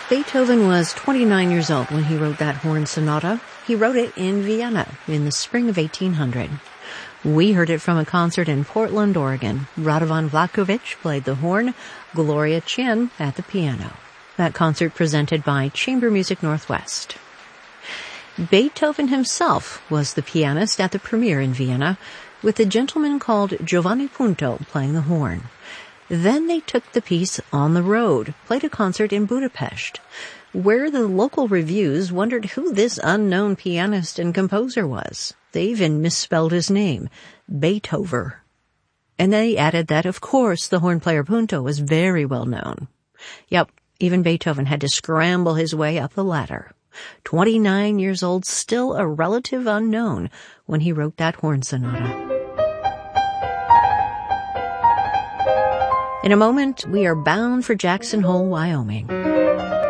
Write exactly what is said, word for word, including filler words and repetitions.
Beethoven was twenty-nine years old when he wrote that horn sonata. He wrote it in Vienna in the spring of eighteen hundred. We heard it from a concert in Portland, Oregon. Radovan Vlahovic played the horn, Gloria Chen at the piano. That concert presented by Chamber Music Northwest. Beethoven himself was the pianist at the premiere in Vienna, with a gentleman called Giovanni Punto playing the horn. Then they took the piece on the road, played a concert in Budapest, where the local reviews wondered who this unknown pianist and composer was. They even misspelled his name, Beethoven. And they added that, of course, the horn player Punto was very well known. Yep, even Beethoven had to scramble his way up the ladder. Twenty-nine years old, still a relative unknown when he wrote that horn sonata. In a moment, we are bound for Jackson Hole, Wyoming.